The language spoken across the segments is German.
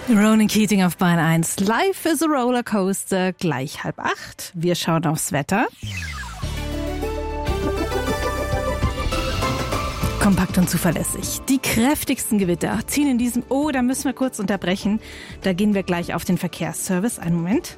Ronan Keating auf Bayern 1. Life is a Rollercoaster, gleich 7:30. Wir schauen aufs Wetter. Kompakt und zuverlässig. Die kräftigsten Gewitter ziehen in diesem... Oh, da müssen wir kurz unterbrechen. Da gehen wir gleich auf den Verkehrsservice. Einen Moment.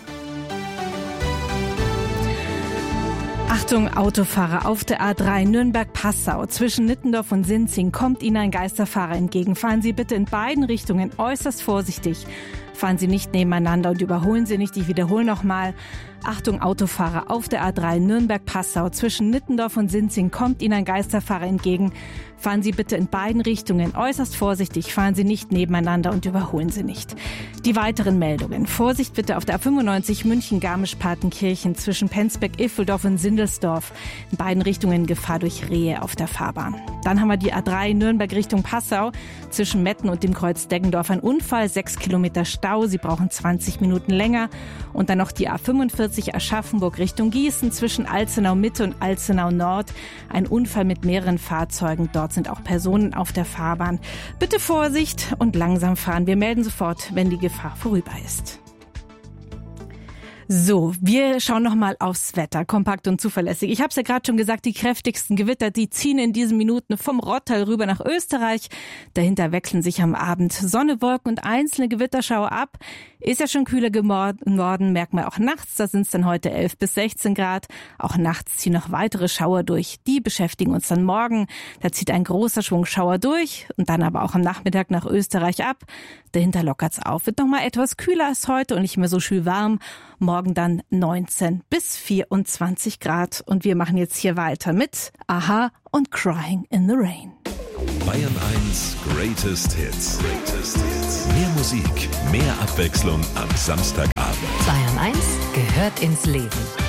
Achtung, Autofahrer auf der A3 Nürnberg-Passau. Zwischen Nittendorf und Sinzing kommt Ihnen ein Geisterfahrer entgegen. Fahren Sie bitte in beiden Richtungen äußerst vorsichtig. Fahren Sie nicht nebeneinander und überholen Sie nicht. Ich wiederhole nochmal. Achtung, Autofahrer auf der A3 Nürnberg-Passau. Zwischen Nittendorf und Sinzing kommt Ihnen ein Geisterfahrer entgegen. Fahren Sie bitte in beiden Richtungen äußerst vorsichtig. Fahren Sie nicht nebeneinander und überholen Sie nicht. Die weiteren Meldungen. Vorsicht bitte auf der A95 München-Garmisch-Partenkirchen zwischen Penzberg-Iffeldorf und Sindelsdorf. In beiden Richtungen Gefahr durch Rehe auf der Fahrbahn. Dann haben wir die A3 Nürnberg Richtung Passau. Zwischen Metten und dem Kreuz Deggendorf ein Unfall, 6 Kilometer Stau. Sie brauchen 20 Minuten länger. Und dann noch die A45 Aschaffenburg Richtung Gießen zwischen Alzenau Mitte und Alzenau Nord. Ein Unfall mit mehreren Fahrzeugen. Dort sind auch Personen auf der Fahrbahn. Bitte Vorsicht und langsam fahren. Wir melden sofort, wenn die Gefahr vorüber ist. So, wir schauen nochmal aufs Wetter, kompakt und zuverlässig. Ich habe es ja gerade schon gesagt, die kräftigsten Gewitter, die ziehen in diesen Minuten vom Rottal rüber nach Österreich. Dahinter wechseln sich am Abend Sonne, Wolken und einzelne Gewitterschauer ab. Ist ja schon kühler geworden, merkt man auch nachts, da sind es dann heute 11 bis 16 Grad. Auch nachts ziehen noch weitere Schauer durch, die beschäftigen uns dann morgen. Da zieht ein großer Schwung Schauer durch und dann aber auch am Nachmittag nach Österreich ab. Dahinter lockert's auf, wird nochmal etwas kühler als heute und nicht mehr so schön warm. Morgen dann 19 bis 24 Grad. Und wir machen jetzt hier weiter mit Aha und Crying in the Rain. Bayern 1 Greatest Hits. Mehr Musik, mehr Abwechslung am Samstagabend. Bayern 1 gehört ins Leben.